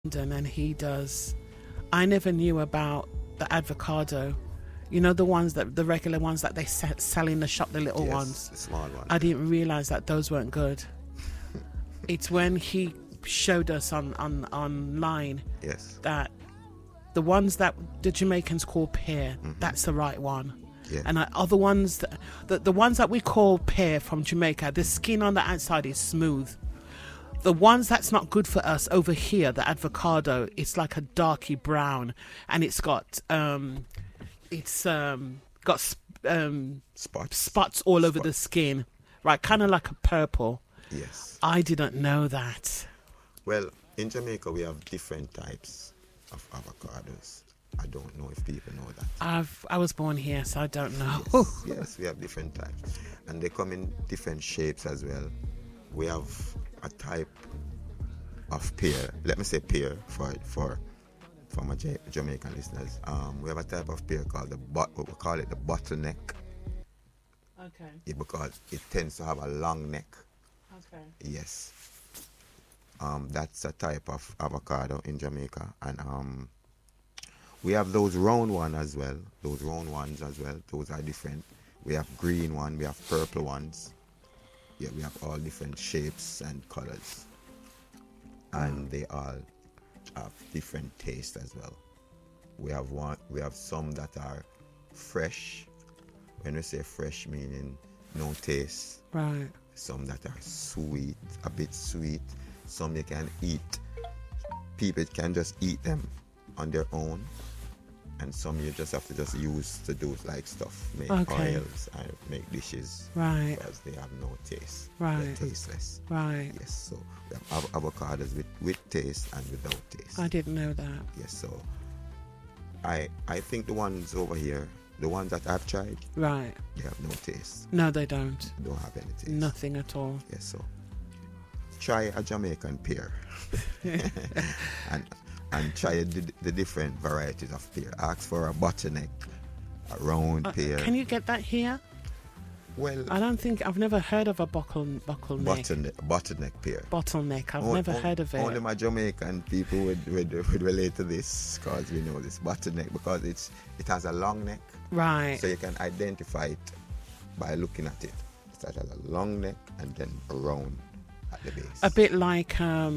London, and he does. I never knew about the avocado. You know, the ones that the regular ones that they sell in the shop, the little ones. The small ones. I didn't realize that those weren't good. It's when he showed us online Yes. that the ones that the Jamaicans call pear, that's the right one. Yeah. And other ones, the ones that we call pear from Jamaica, the skin on the outside is smooth. The ones that's not good for us over here, the avocado, it's like a darky brown, and it's got spots all over the skin, right? Kind of like a purple. Yes. I didn't know that. Well, in Jamaica we have different types of avocados. I don't know if people know that. I was born here, so I don't know. Yes, we have different types, and they come in different shapes as well. We have a type of pear. Let me say pear for my Jamaican listeners. We have a type of pear called what we call it the bottleneck. Okay. Yeah, because it tends to have a long neck. Okay. Yes. That's a type of avocado in Jamaica, and we have those round ones as well. Those are different. We have green one. We have purple ones. Yeah, we have all different shapes and colors, and they all have different taste as well. We have some that are fresh. When we say fresh, meaning no taste. Right. Some that are sweet, a bit sweet. Some you can eat. People can just eat them on their own, and some you just have to use to do like stuff, make oils and make dishes. Right. Because they have no taste. Right. They're tasteless. Right. Yes. So we have avocados with taste and without taste. I didn't know that. Yes. So I think the ones over here, the ones that I've tried, Right. they have no taste. No, they don't. They don't have any taste. Nothing at all. Yes. So try a Jamaican pear. and try the different varieties of pear. Ask for a bottleneck, a round pear. Can you get that here? Well, I've never heard of a bottleneck. Bottleneck pear. Bottleneck. I've never heard of it. Only my Jamaican people would relate to this, because we know this bottleneck, because it has a long neck. Right. So you can identify it by looking at it. It has a long neck and then a round at the base. A bit like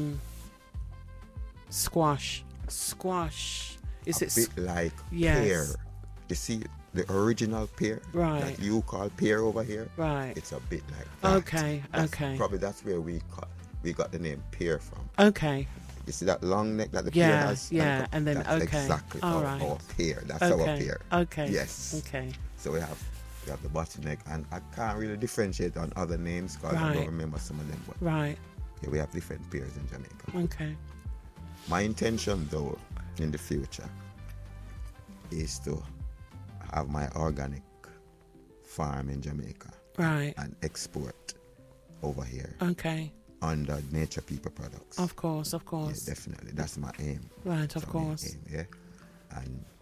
squash. Is it? A bit like yes. pear. You see the original pear that you call pear over here? Right. It's a bit like that. Okay. Probably that's where we got the name pear from. Okay. You see that long neck that the pear has? Yeah, and then that's exactly our pear. That's our pear. Okay. Yes. Okay. So we have the bottleneck, and I can't really differentiate on other names because I don't remember some of them. But right. Yeah, we have different pears in Jamaica. Okay. My intention, though, in the future is to have my organic farm in Jamaica. Right. And export over here. Okay. Under Nature People Products. Of course. Yeah, definitely. That's my aim. Right, of course. Aim, yeah.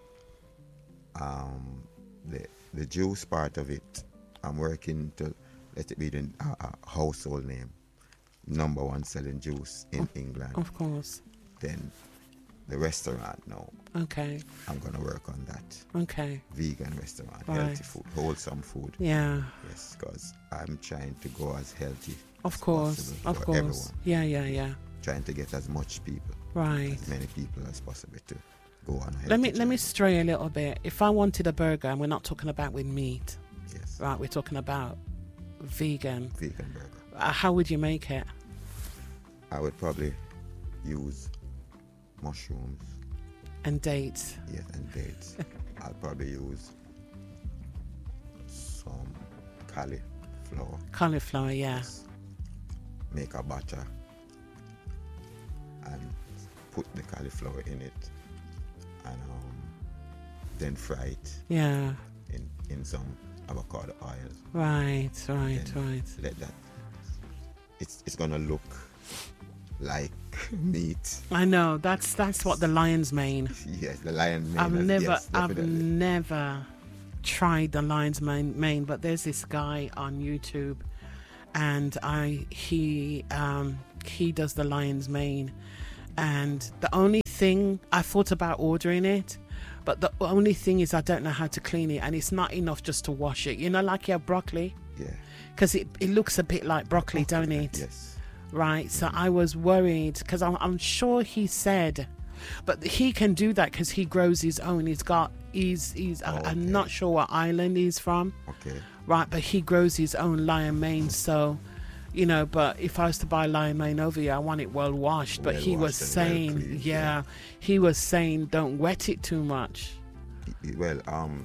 And the juice part of it, I'm working to let it be the household name. Number one selling juice in England. Of course. Then the restaurant now. Okay. I'm going to work on that. Okay. Vegan restaurant, right. Healthy food, wholesome food. Yeah. Yes, because I'm trying to go as healthy of as course. possible Of for course. everyone. Yeah. Trying to get as much people, right, as many people as possible to go on a healthy Let me stray a little bit. If I wanted a burger, and we're not talking about with meat. Yes. Right, we're talking about vegan. Vegan burger. How would you make it? I would probably use mushrooms. And dates. Yes, and dates. I'll probably use some cauliflower. Cauliflower, yeah. Yes. Make a batter and put the cauliflower in it, and then fry it. Yeah. In some avocado oil. Right. Let that. It's gonna look like meat. I know that's what the lion's mane. Yes, the lion's mane. I've never tried the lion's mane, but there's this guy on YouTube, and he does the lion's mane, And the only thing, I thought about ordering it, but the only thing is I don't know how to clean it, and it's not enough just to wash it. You know, like you have broccoli? Yeah. Because it looks a bit like broccoli, don't it? Yes. Right. So I was worried because I'm sure he said, but he can do that because he grows his own. I'm not sure what island he's from. Okay. Right. But he grows his own lion mane. So, you know, but if I was to buy lion mane over here, I want it well washed. But he was saying, he was saying don't wet it too much. Well,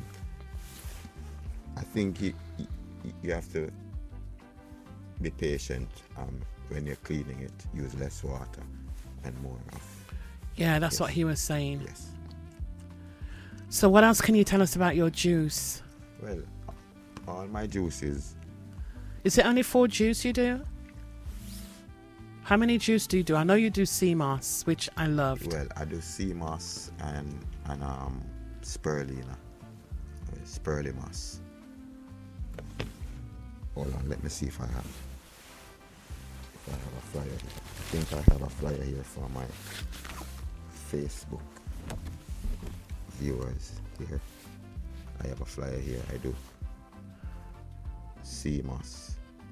I think you have to be patient when you're cleaning it. Use less water and more of. Yeah, that's what he was saying. Yes. So what else can you tell us about your juice? Well, all my juices. Is it only 4 juice you do? How many juice do you do? I know you do sea moss, which I loved. Well, I do sea moss and spirulina. Spirulina moss. Hold on, let me see if I have a flyer here. I think I have a flyer here for my Facebook viewers here. I have a flyer here. I do sea moss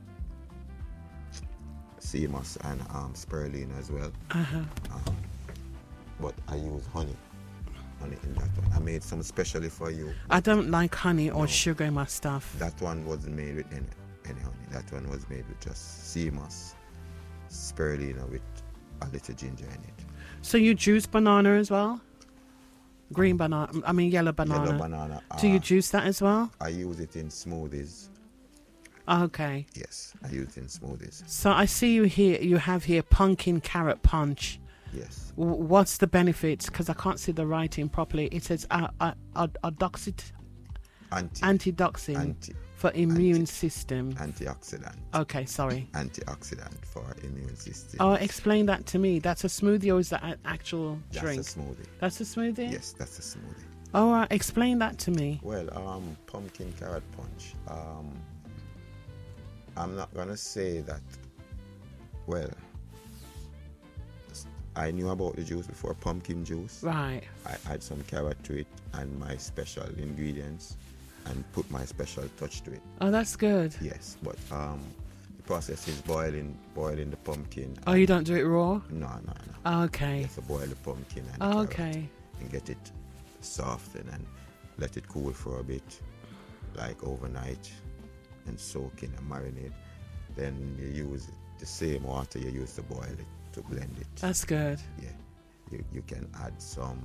and spirulina as well. But I use honey in that one. I made some specially for you. I don't like honey or sugar in my stuff. That one wasn't made with any honey. That one was made with just sea moss, spirulina with a little ginger in it. So you juice banana as well? Green banana, yellow banana. Yellow banana. Do you juice that as well? I use it in smoothies. Okay. Yes, I use it in smoothies. So I see you have here pumpkin carrot punch. Yes. What's the benefits? Because I can't see the writing properly. It says antioxidant for immune system. Antioxidant. Okay, sorry. Antioxidant for immune system. Oh, explain that to me. That's a smoothie or is that an actual drink? That's a smoothie. That's a smoothie? Yes, that's a smoothie. Oh, explain that to me. Well, pumpkin carrot punch. I'm not gonna say that. Well, I knew about the juice before, pumpkin juice. Right. I add some carrot to it and my special ingredients and put my special touch to it. Oh, that's good. Yes, but the process is boiling the pumpkin. Oh, you don't do it raw? No. Oh, okay. You have to boil the pumpkin and okay. And get it softened and let it cool for a bit, like overnight, and soak in and marinate. Then you use the same water you use to boil it to blend it. That's good. Yeah, you can add some.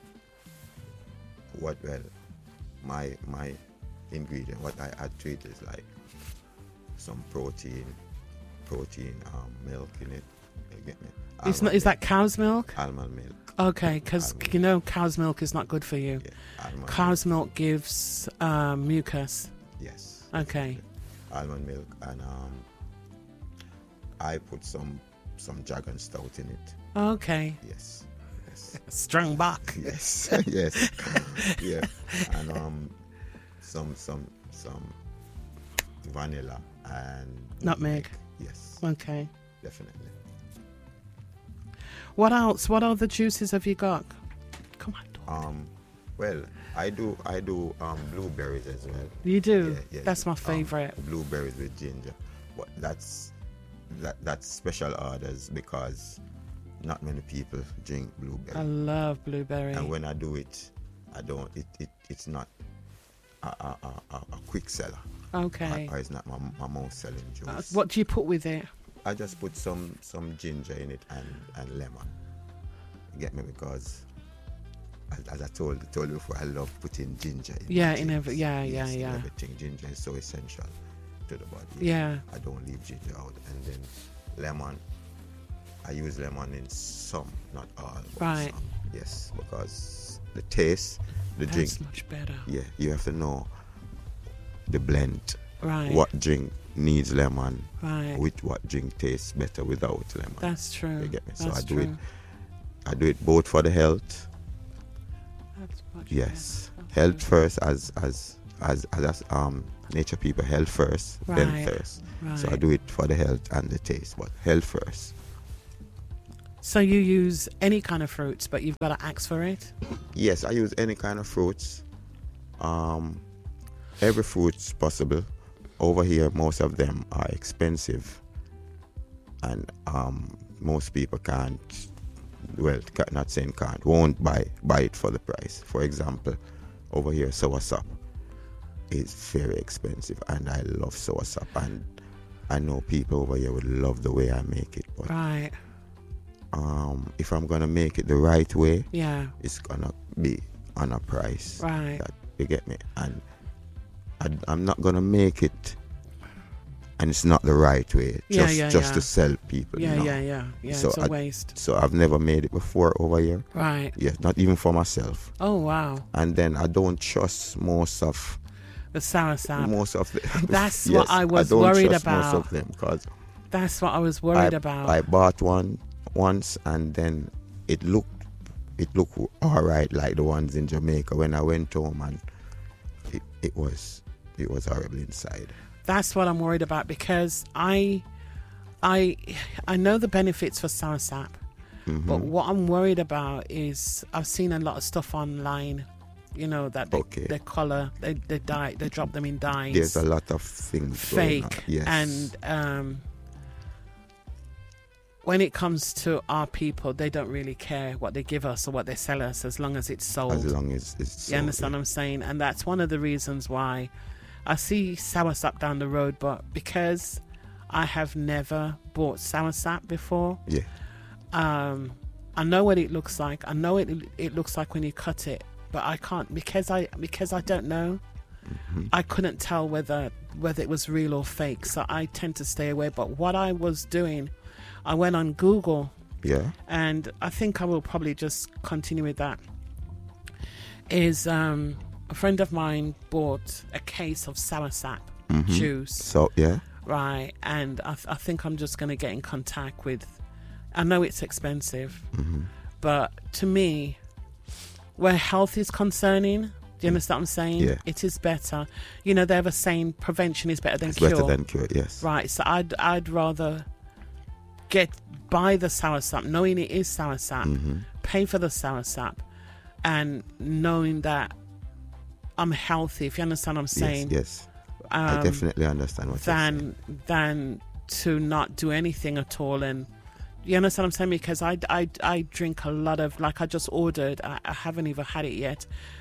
My ingredient, what I add to it is like some protein milk in it. You get me? Is that cow's milk? Almond milk. Okay, because you know cow's milk is not good for you. Yeah, cow's milk gives mucus. Yes. Okay. Almond milk, and I put some dragon stout in it. Okay. Yes. Strong back. Yes. Yes. Yeah. And some vanilla and nutmeg. Yes. Okay. Definitely. What else? What other juices have you got? Come on. Well, I do blueberries as well. You do? Yeah, that's my favorite. Blueberries with ginger. But that's special orders because not many people drink blueberry. I love blueberry. And when I do it, it's not a quick seller. Okay. Or it's not my most selling juice. What do you put with it? I just put some ginger in it and lemon. You get me? Because as I told you before, I love putting ginger in. Yeah, in everything. Ginger is so essential to the body. Yeah. I don't leave ginger out. And then lemon, I use lemon in some, not all. Right. Some. Yes, because the taste, That's drink. much better. Yeah, you have to know the blend. Right. What drink needs lemon? Right. With what drink tastes better without lemon? That's true. You get me? So That's I do true. I do it both for the health. That's much Yes, better. health first, as nature people, health first, then thirst. Right. So I do it for the health and the taste, but health first. So you use any kind of fruits, but you've got to ask for it? Yes, I use any kind of fruits. Every fruit's possible. Over here, most of them are expensive, and most people can't. Well, not saying can't, won't buy it for the price. For example, over here, soursop is very expensive, and I love soursop, and I know people over here would love the way I make it. But right. If I'm gonna make it the right way, Yeah. it's gonna be on a price. Right. That you get me, and I'm not gonna make it, and it's not the right way. Just to sell people. Yeah, you know? yeah. So it's a waste. So I've never made it before over here. Right. Yeah, not even for myself. Oh wow. And then I don't trust most of The soursop. them. That's Yes, what I was don't worried trust about. Most of them, because That's what I was worried about. I bought one once, and then it looked all right, like the ones in Jamaica. When I went home, and it was horrible inside. That's what I'm worried about, because I know the benefits for soursop, but what I'm worried about is I've seen a lot of stuff online, you know, that they color, they dye, they drop them in dyes. There's a lot of things fake, going on. Yes. And when it comes to our people, they don't really care what they give us or what they sell us, as long as it's sold. As long as it's sold. You understand what I'm saying? And that's one of the reasons why I see soursop down the road, but because I have never bought soursop before, yeah, I know what it looks like. I know it looks like when you cut it, but I can't, because I don't know. I couldn't tell whether it was real or fake, so I tend to stay away. But what I was doing, I went on Google, yeah, and I think I will probably just continue with that. Is a friend of mine bought a case of soursop juice. So yeah, right, and I think I'm just going to get in contact with. I know it's expensive, but to me, where health is concerning, do you understand what I'm saying? Yeah. It is better. You know, they have a saying, prevention is better than it's cure. better than cure. Yes. Right, so I'd rather buy the soursop, knowing it is soursop, pay for the soursop, and knowing that I'm healthy. If you understand what I'm saying? Yes. I definitely understand what you're saying. Than to not do anything at all. And you understand what I'm saying? Because I drink a lot of, like I just ordered, I haven't even had it yet,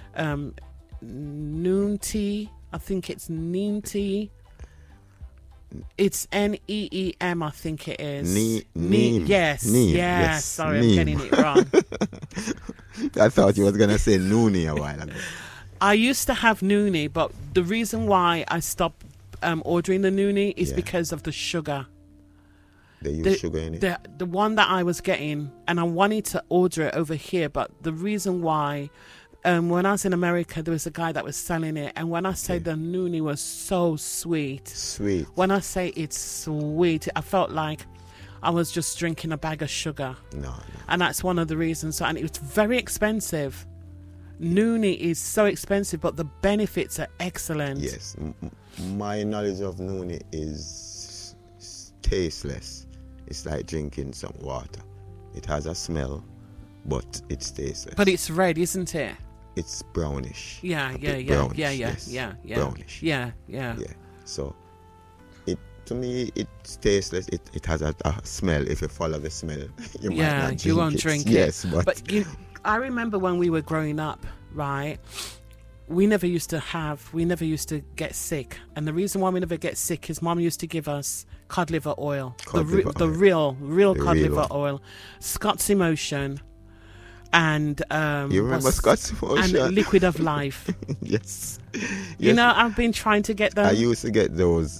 noon tea. I think it's neem tea. It's NEEM, I think it is. Neem. Yes. Neem. Yeah. Yes. Sorry, Neem. I'm getting it wrong. I thought you was gonna say noonie a while ago. I used to have noonie, but the reason why I stopped ordering the noonie is because of the sugar. They use sugar in it. The one that I was getting, and I wanted to order it over here, but the reason why, when I was in America, there was a guy that was selling it, and when I say the noonie was so sweet. Sweet. When I say it's sweet, I felt like I was just drinking a bag of sugar. No. And that's one of the reasons. And it was very expensive. Noonie is so expensive, but the benefits are excellent. Yes. My knowledge of noonie is tasteless. It's like drinking some water. It has a smell, but it's tasteless. But it's red, isn't it? It's brownish. Yeah. Brownish, Yeah. Brownish. Yeah. So, to me, it's tasteless. It has a smell. If you follow the smell, you might not drink you won't drink it. Yes, but I remember when we were growing up, right? We never used to get sick, and the reason why we never get sick is Mom used to give us cod liver oil, the real cod liver oil, Scott's Emotion, and you remember Scott's Emotion and Liquid of Life. Yes. You know, I've been trying to get them. I used to get those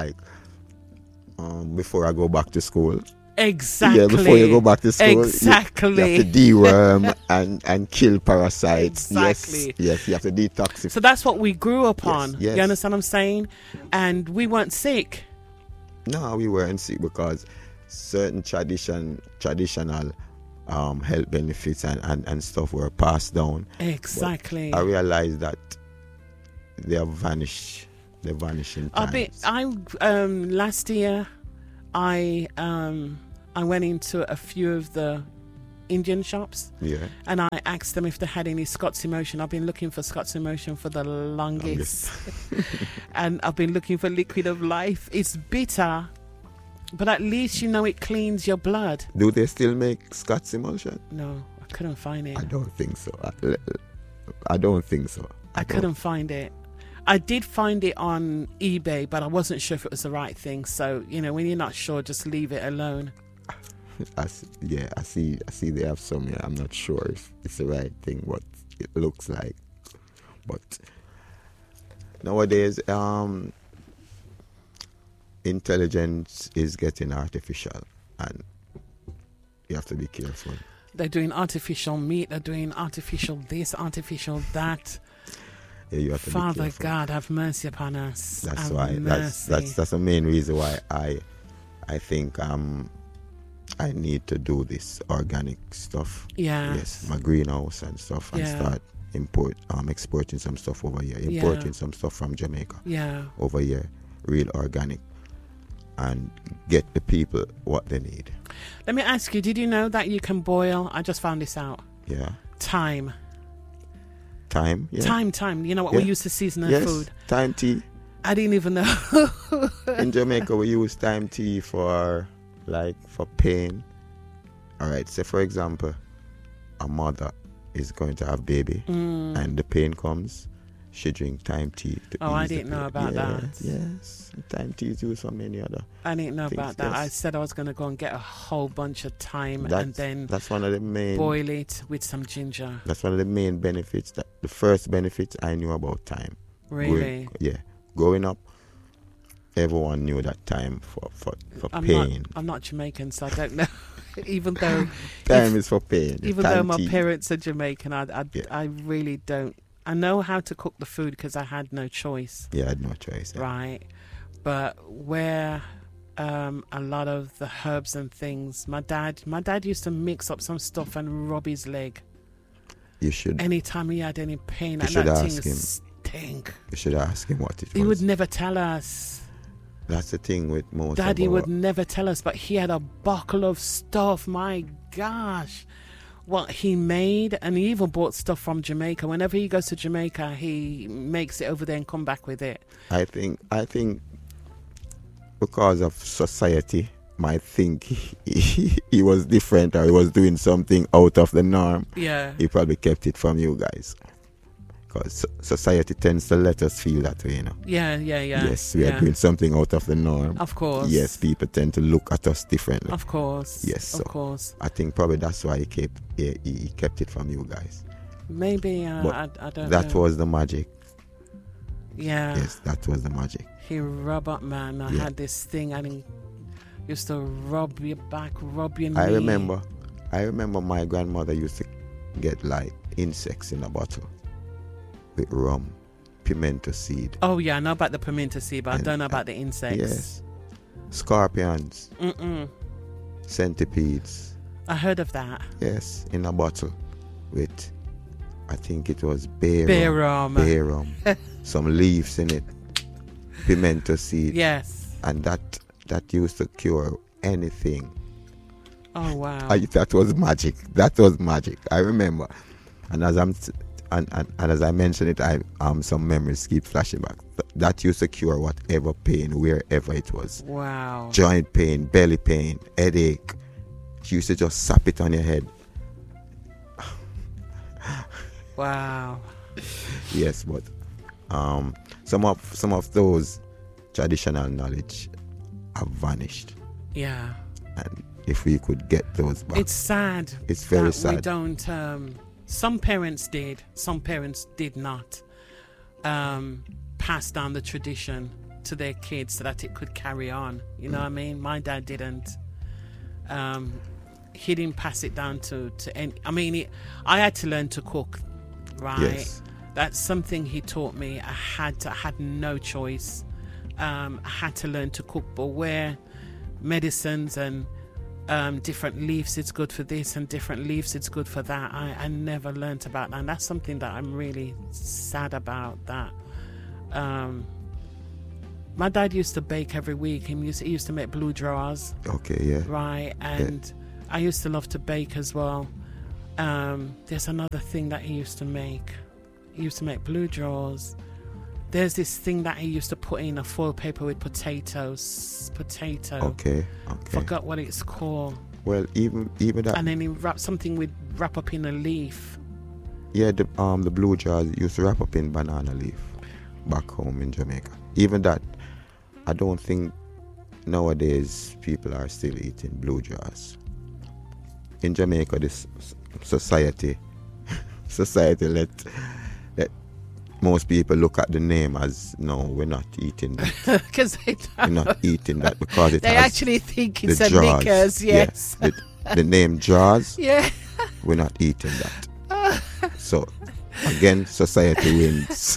before I go back to school. Exactly. Yeah, before you go back to school, exactly. you have to deworm and kill parasites. Exactly. Yes, you have to detoxify. So that's what we grew up on. Yes. You understand what I'm saying? And we weren't sick. No, we weren't sick because certain traditional health benefits and stuff were passed down. Exactly. But I realized that they have vanished. They vanish in time. Last year, I went into a few of the Indian shops, Yeah. and I asked them if they had any Scots Emotion. I've been looking for Scots Emotion for the longest. And I've been looking for Liquid of Life. It's bitter, but at least you know it cleans your blood. Do they still make Scots Emulsion? No, I couldn't find it. I don't think so. I don't think so. I couldn't find it. I did find it on eBay, but I wasn't sure if it was the right thing. So, you know, when you're not sure, just leave it alone. I see they have some here. I'm not sure if it's the right thing, what it looks like. But nowadays, intelligence is getting artificial, and you have to be careful. They're doing artificial meat. They're doing artificial this, artificial that. Yeah, you have to Father be careful. God, have mercy upon us. That's Have why. mercy. That's the main reason why I think I need to do this organic stuff. Yeah. Yes, my greenhouse and stuff, and Yeah. start exporting some stuff over here, importing some stuff from Jamaica Yeah. over here, real organic, and get the people what they need. Let me ask you, did you know that you can boil? I just found this out. Yeah, Thyme. thyme. Yeah. Thyme. You know what Yeah. we use to season our Yes, food? thyme tea. I didn't even know. In Jamaica, we use thyme tea for pain. All right. Say for example, a mother is going to have baby, and the pain comes. She drink thyme tea. To Oh, I ease the didn't know pain. about that. Yes, thyme tea is used for many other. I didn't know things, about that. yes. I said I was going to go and get a whole bunch of thyme and then That's one of the main. boil it with some ginger. That's one of the main benefits. The first benefit I knew about thyme. Really? Growing up, everyone knew that thyme for I'm pain. not Jamaican, so I don't know. Even though Thyme is for pain. even Thyme though my tea. parents are Jamaican, Yeah. I really don't. I know how to cook the food because I had no choice, Yeah, I had no choice. Yeah. right? But where a lot of the herbs and things, my dad used to mix up some stuff and rub his leg You should anytime he had any pain, You and should that thing ask him. stink. ask him what it was. He would never tell us. That's the thing with most. Daddy of our- would never tell us, but he had a buckle of stuff. My gosh. What he made, and he even bought stuff from Jamaica. Whenever he goes to Jamaica, he makes it over there and come back with it. I think because of society might think he was different, or he was doing something out of the norm. Yeah. He probably kept it from you guys, because society tends to let us feel that way, you know. Yeah. Yes, we are doing something out of the norm. Of course. Yes, people tend to look at us differently. Of course. Yes, Of so course. I think probably that's why he kept it from you guys. Maybe But I don't know. That was the magic. Yeah. Yes, that was the magic. He rub up, man. I Yeah. had this thing, and he used to rub your back, rub your knee. I remember my grandmother used to get like insects in a bottle with rum, pimento seed. Oh yeah, I know about the pimento seed, but I And- don't know about the insects. Yes. Scorpions, centipedes. I heard of that. Yes, in a bottle with, I think it was bear rum. Bear rum. Some leaves in it, pimento seed. Yes. And that used to cure anything. Oh wow. That was magic. That was magic. I remember. And as as I mentioned it, some memories keep flashing back. That used to cure whatever pain, wherever it was. Wow. Joint pain, belly pain, headache. She used to just sap it on your head. Wow. Yes, but some of those traditional knowledge have vanished. Yeah. And if we could get those back, It's sad. It's very that sad. We don't. Some parents did. Some parents did not pass down the tradition to their kids so that it could carry on. You know what I mean? My dad didn't. He didn't pass it down to any. I mean, I had to learn to cook, right? Yes. That's something he taught me. I had no choice. I had to learn to cook, but where medicines and different leaves it's good for this and different leaves it's good for that, I never learnt about that, and that's something that I'm really sad about, that my dad used to bake every week. He used to make blue drawers. Okay, yeah. Right, and I used to love to bake as well. There's another thing that he used to make. He used to make blue drawers. There's this thing that he used to put in a foil paper with potato. Okay. Forgot what it's called. Well, even that. And then he wrap up in a leaf. Yeah, the blue jars used to wrap up in banana leaf back home in Jamaica. Even that, I don't think nowadays people are still eating blue jars. In Jamaica, this society let most people look at the name as, no, we're not eating that. Because we're not eating that because it they has actually think it's a jars. Knickers, yes. Yeah, the name jars, yeah. we're not eating that. So, again, society wins.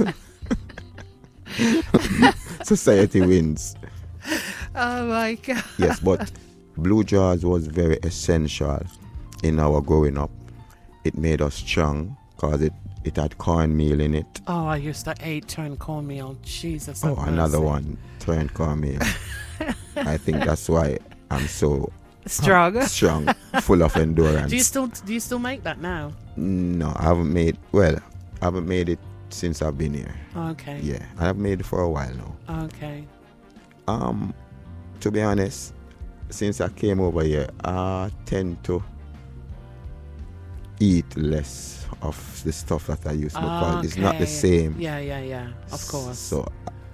Society wins. Oh my God. Yes, but blue jars was very essential in our growing up. It made us strong because it had cornmeal in it. Oh, I used to eat turned cornmeal. Jesus. Oh, another one, turned cornmeal. I think that's why I'm so strong, full of endurance. Do you still make that now? No, I haven't made it since I've been here. Okay. Yeah, I've made it for a while now. Okay. To be honest, since I came over here, I tend to eat less of the stuff that I used to because it's not the same. Yeah. Of course. So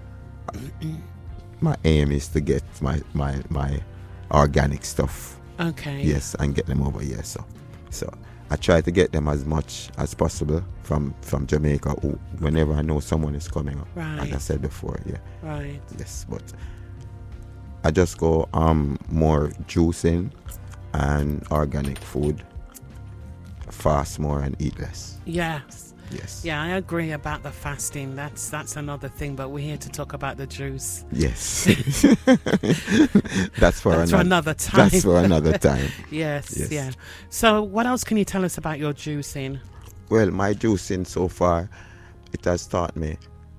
my aim is to get my organic stuff. Okay. Yes, and get them over here. So I try to get them as much as possible from Jamaica whenever I know someone is coming up. Right. Like I said before, yeah. Right. Yes, but I just go more juicing and organic food. Fast more and eat less. Yes. Yes. Yeah, I agree about the fasting. That's another thing, but we're here to talk about the juice. Yes. That's for another time. That's for another time. Yes. Yeah. So what else can you tell us about your juicing? Well, my juicing so far, it has taught me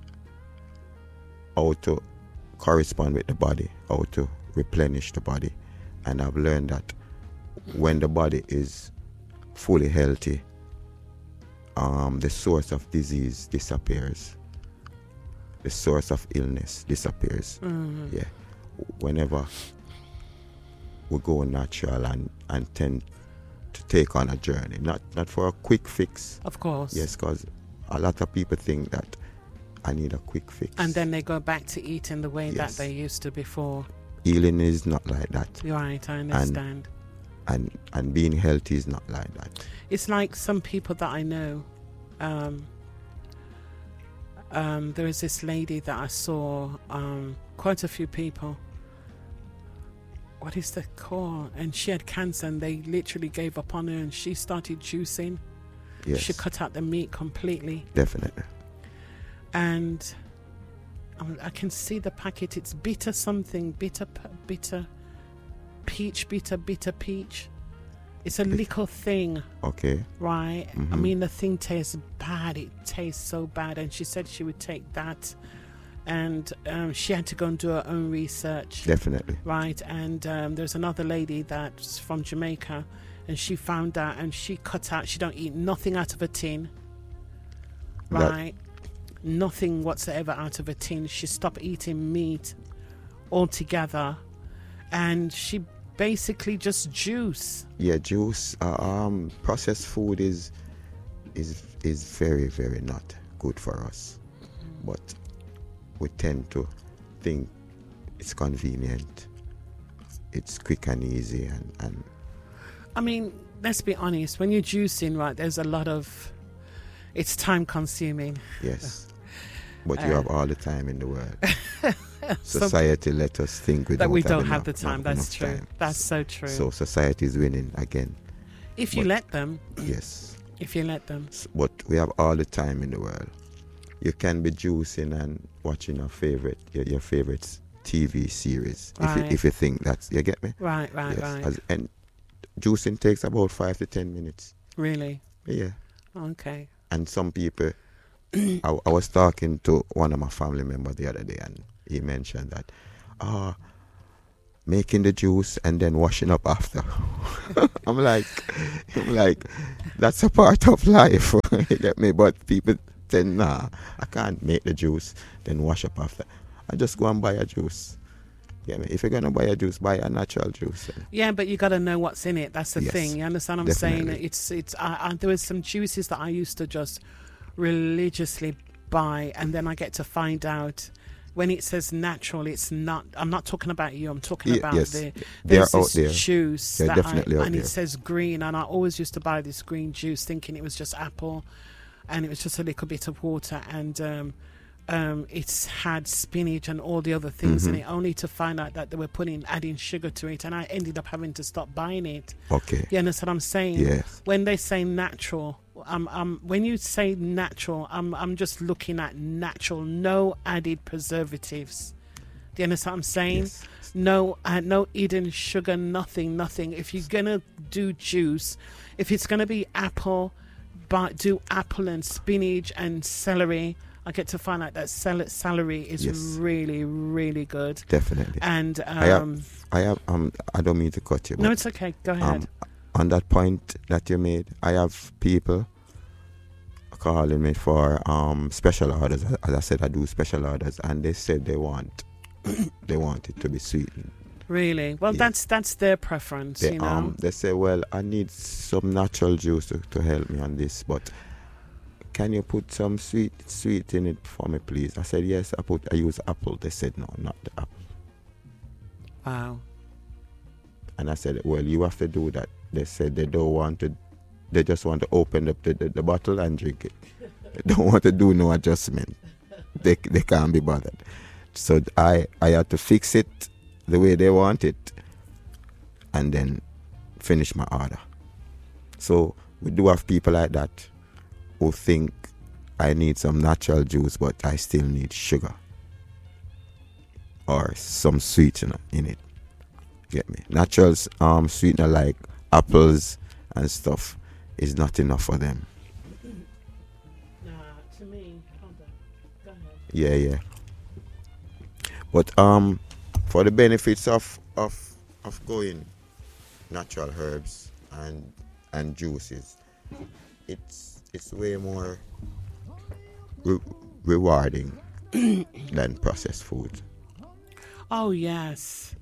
how to correspond with the body, how to replenish the body. And I've learned that when the body is fully healthy, the source of disease disappears. The source of illness disappears. Mm-hmm. Yeah. Whenever we go natural and tend to take on a journey, not for a quick fix. Of course. Yes, because a lot of people think that I need a quick fix. And then they go back to eating the way that they used to before. Healing is not like that. You're right, I understand. And being healthy is not like that. It's like some people that I know. There is this lady that I saw, quite a few people. What is the call? And she had cancer and they literally gave up on her and she started juicing. Yes. She cut out the meat completely. Definitely. And I can see the packet. It's bitter something. Bitter peach. It's a little thing. Okay. Right? Mm-hmm. I mean, the thing tastes bad. It tastes so bad. And she said she would take that. And she had to go and do her own research. Definitely. Right? And there's another lady that's from Jamaica. And she found out and she cut out. She don't eat nothing out of a tin. Right? Nothing whatsoever out of a tin. She stopped eating meat altogether. And she basically just juice. Yeah, juice. Processed food is very, very not good for us. But we tend to think it's convenient. It's quick and easy and I mean, let's be honest, when you're juicing, right, there's a lot of, it's time consuming. Yes. But you have all the time in the world. Society let us think we don't have the time. That's true. Time. That's so true. So society is winning again. If you let them. Yes. If you let them. But we have all the time in the world. You can be juicing and watching your favorite TV series. Right. If you think that's, you get me? Right. Yes. And juicing takes about 5 to 10 minutes. Really? Yeah. Okay. And some people, I was talking to one of my family members the other day, and he mentioned that making the juice and then washing up after. I'm like, that's a part of life. You get me? But people say, nah, I can't make the juice, then wash up after. I just go and buy a juice. Yeah, if you're gonna buy a juice, buy a natural juice. Yeah, but you got to know what's in it. That's the thing. You understand what I'm definitely. saying? There was some juices that I used to just religiously buy, and then I get to find out when it says natural, it's not. I'm not talking about you. I'm talking about they're out there. Juice they're definitely out and there. it says green, and I always used to buy this green juice thinking it was just apple, and it was just a little bit of water, and it's had spinach and all the other things in it, only to find out that they were adding sugar to it, and I ended up having to stop buying it. Okay. You understand what I'm saying? Yes. When they say natural, when you say natural, I'm just looking at natural, no added preservatives. Do you understand what I'm saying? Yes. No hidden sugar, nothing. If you're gonna do juice, if it's gonna be apple, but do apple and spinach and celery. I get to find out that celery is really, really good. Definitely. And I have I don't mean to cut you. No, it's okay. Go ahead. On that point that you made, I have people calling me for special orders. As I said, I do special orders, and they said they want it to be sweetened. Really? Well, that's their preference. They say, well, I need some natural juice to help me on this, but can you put some sweet in it for me, please? I said, yes. I use apple. They said, no, not the apple. Wow. And I said, well, you have to do that. They said they don't want to. They just want to open up the bottle and drink it. They don't want to do no adjustment. They can't be bothered. So I had to fix it the way they want it, and then finish my order. So we do have people like that who think I need some natural juice, but I still need sugar or some sweetener in it. Get me? Natural sweetener like apples and stuff is not enough for them. To me, hold on. Go ahead. Yeah. But for the benefits of going natural herbs and juices, it's way more rewarding than processed food. Oh yes.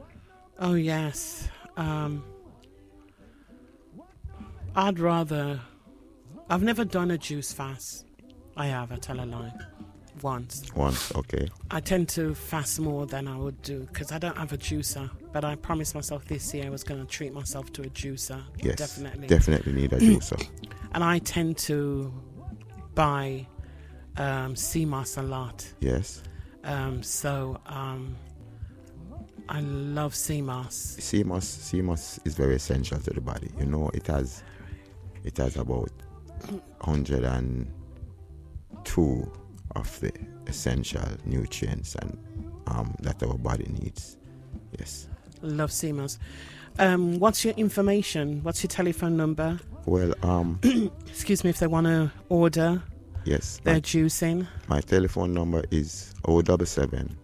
I've never done a juice fast. I tell a lie. Once, okay. I tend to fast more than I would do because I don't have a juicer, but I promised myself this year I was going to treat myself to a juicer. Yes, definitely need a juicer. And I tend to buy sea moss a lot. Yes. So I love sea moss. Sea moss is very essential to the body. You know, it has about 102 of the essential nutrients and that our body needs. Yes. Love sea moss. What's your information? What's your telephone number? Well, excuse me, if they want to order. Yes. Their juicing. My telephone number is 077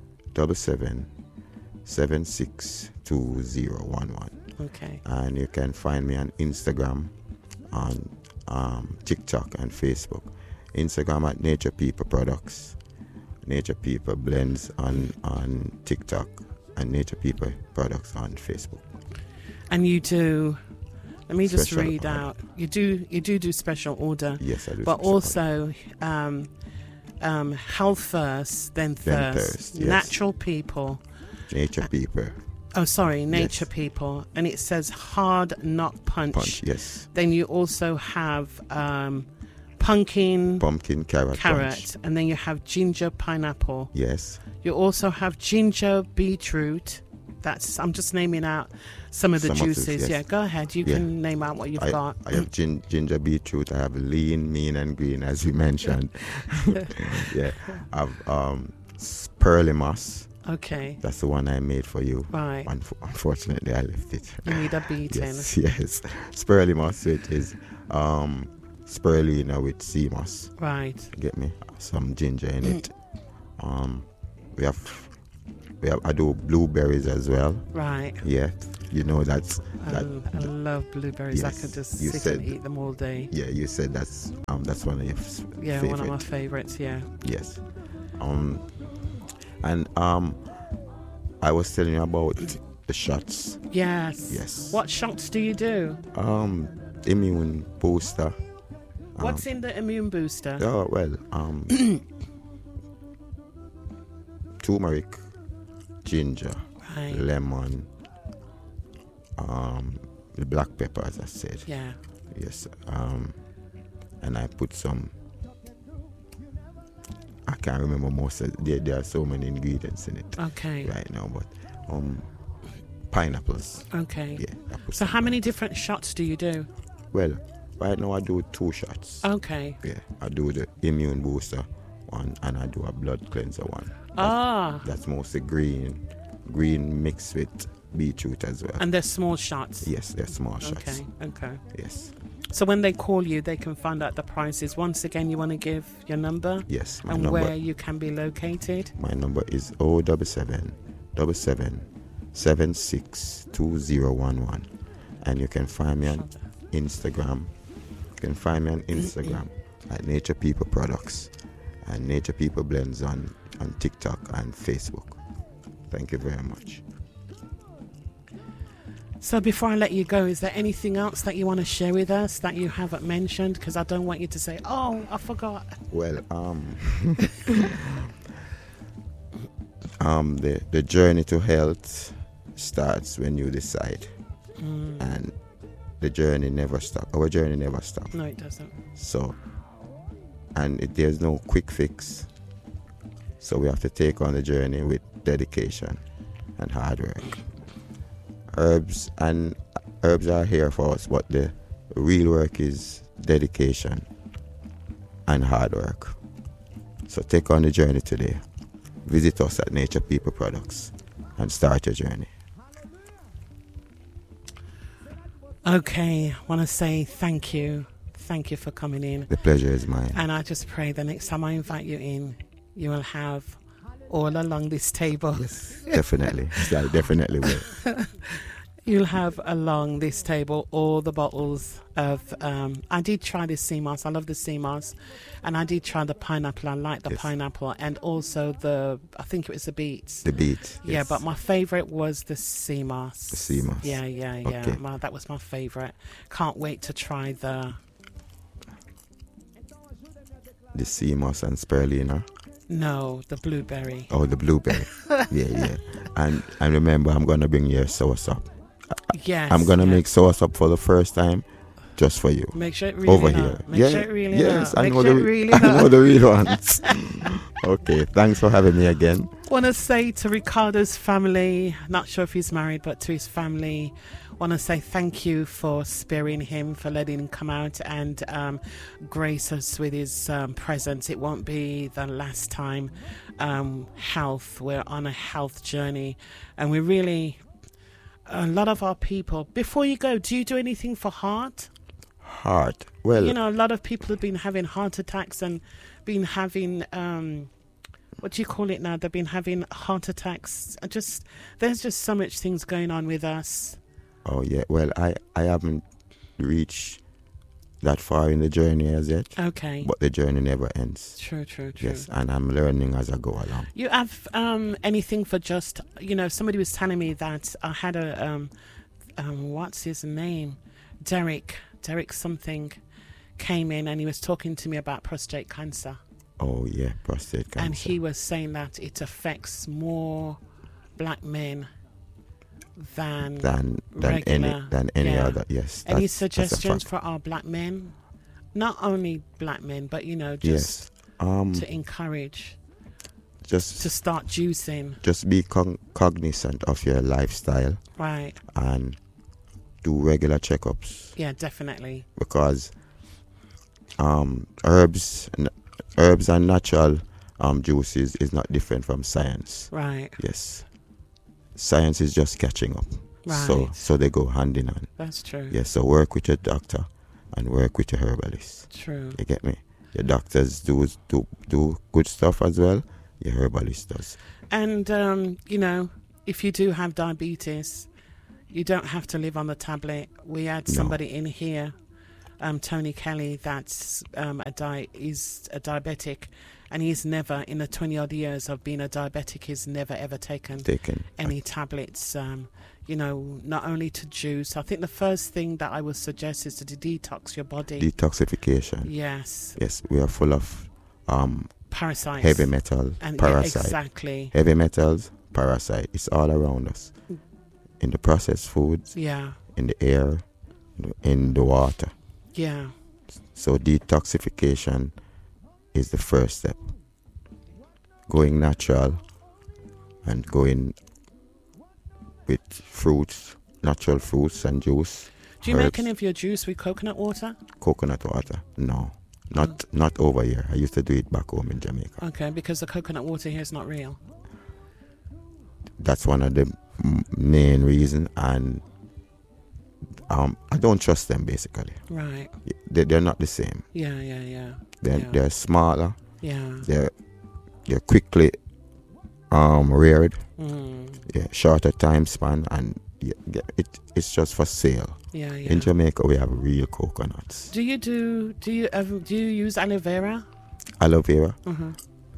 762011. Okay. And you can find me on Instagram, on TikTok and Facebook. Instagram at Nature People Products, Nature People Blends on TikTok, and Nature People Products on Facebook. And you do. Let me just Special read order. out. You do special order. Yes, I do. But special also, health first, then thirst. Yes. Natural People. Nature People. Oh, sorry, Nature Yes. People, and it says hard not punch. Yes. Then you also have pumpkin Carrot. Punch. and then you have ginger pineapple. Yes. You also have ginger beetroot. I'm just naming out some of the juices. yes. Yeah, go ahead. You can name out what you've got. I have ginger beetroot. I have lean, mean, and green, as we mentioned. Yeah. I have Spirulina moss. Okay. That's the one I made for you. Right. Unfortunately, I left it. You need a beating. Yes. Spirulina moss, which is spirulina with sea moss. Right. Get me? Some ginger in it. we have I do blueberries as well. Right. Yeah, you know that's I love blueberries. I Yes, could just you sit said- and eat them all day. yeah. You said that's one of your Yeah, favorite. one of my favorites. Yeah. Yes. And I was telling you about the shots. Yes. Yes. What shots do you do? Immune booster. What's in the immune booster? Oh well, turmeric, ginger, Right. lemon, the black pepper, as I said. Yeah. Yes. And I put some. I can't remember most of there are so many ingredients in it Okay. right now, but pineapples. Okay. Yeah. I put So some how many different shots do you do? Well, right now I do 2 shots. Okay. Yeah, I do the immune booster one and I do a blood cleanser one. That's mostly green mixed with beetroot as well. And they're small shots. Yes, they're small shots. Okay. Okay. Yes, So when they call you, they can find out the prices. Once again, you want to give your number yes. My and number, where you can be located. my number is 077 762011, and you can find me on Instagram. You can find me on Instagram at Nature People Products and Nature People Blends on TikTok and Facebook. Thank you very much. So before I let you go, is there anything else that you want to share with us that you haven't mentioned? Because I don't want you to say, "Oh, I forgot." Well, the journey to health starts when you decide, and the journey never stops. Our journey never stops. No, it doesn't. So, and there's no quick fix. So we have to take on the journey with dedication and hard work. Herbs are here for us, but the real work is dedication and hard work. So take on the journey today. Visit us at Nature People Products and start your journey. Okay, I want to say thank you. Thank you for coming in. The pleasure is mine. And I just pray the next time I invite you in, you will have all along this table. Definitely. I definitely will. You'll have along this table all the bottles of. I did try the sea moss. I love the sea moss, and I did try the pineapple. I like the Yes. pineapple, and also I think it was the beets. The beet. Yeah, yes. but my favourite was the sea moss. The sea moss. Yeah. Okay. That was my favourite. Can't wait to try the sea moss and spirulina. blueberry. Oh, the blueberry. yeah. And remember, I'm gonna bring you a soursop. Yes. I'm gonna make soursop for the first time, just for you. Make sure it really Over not. here. Make sure it really yes, not. I Make know sure the it really I not. know the real ones. Okay, thanks for having me again. Want to say to Ricardo's family, not sure if he's married, but to his family, want to say thank you for sparing him, for letting him come out and grace us with his presence. It won't be the last time. Health, we're on a health journey, and we really, a lot of our people, before you go, do you do anything for heart? Heart. Well, You know, a lot of people have been having heart attacks and been having what do you call it now? They've been having heart attacks. There's just so much things going on with us. oh yeah. Well, I haven't reached that far in the journey as yet, Okay. but the journey never ends. True. Yes, and I'm learning as I go along. You have anything for just, somebody was telling me that I had a what's his name? Derek something came in and he was talking to me about prostate cancer. Oh yeah, prostate cancer. And he was saying that it affects more black men than than regular. any Yeah. other. Yes. Any that's a suggestions fact. for our black men? Not only black men, but just Yes. to encourage Just to start juicing. just be cognizant of your lifestyle Right. and do regular checkups, Yeah, definitely. because herbs and natural juices is not different from science. Right. Yes, science is just catching up. Right. So they go hand in hand. That's true. Yes, so work with your doctor and work with your herbalist. True. You get me? Your doctors do good stuff as well, your herbalist does. And, if you do have diabetes, you don't have to live on the tablet. We had somebody in here, Tony Kelly, that's is a diabetic, and he's never, in the 20-odd years of being a diabetic, he's never ever taken any tablets. Not only to juice. I think the first thing that I would suggest is to detox your body. Detoxification. Yes. Yes, we are full of parasites, heavy metal, and parasite. Exactly. Heavy metals, parasite. It's all around us. In the processed foods. Yeah. In the air, in the water. Yeah. So detoxification is the first step. Going natural and going with fruits, natural fruits and juice. Do you make any of your juice with coconut water? Coconut water? No. Not over here. I used to do it back home in Jamaica. Okay, because the coconut water here is not real. That's one of the main reasons, and I don't trust them basically. Right. They're not the same. Yeah. They're smaller. Yeah. They're quickly reared. Mm. Yeah, shorter time span, and it's just for sale. Yeah. In Jamaica, we have real coconuts. Do you use aloe vera? Aloe vera? Mm-hmm.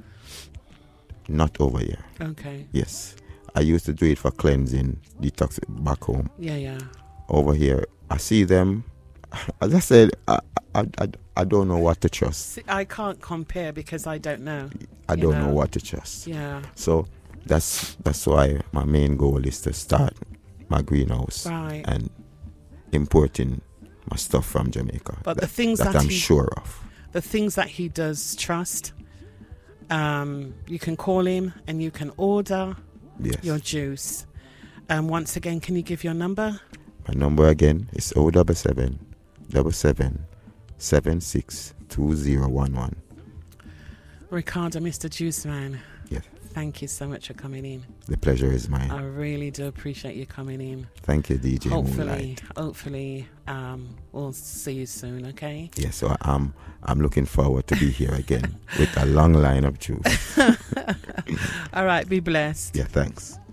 Not over here. Okay. Yes, I used to do it for cleansing, detox back home. Yeah. Over here, I see them. As I said, I don't know what to trust. See, I can't compare because I don't know. I don't know what to trust. Yeah. So that's why my main goal is to start my greenhouse and importing my stuff from Jamaica. But the things that I'm sure of. The things that he does trust, you can call him and you can order your juice. Once again, can you give your number? My number again is 077 762011. Ricardo, Mr. Juice Man. Yes. Thank you so much for coming in. The pleasure is mine. I really do appreciate you coming in. Thank you, DJ Moonlight. Hopefully, we'll see you soon, okay? Yes, so I'm looking forward to be here again with a long line of juice. All right, be blessed. Yeah, thanks.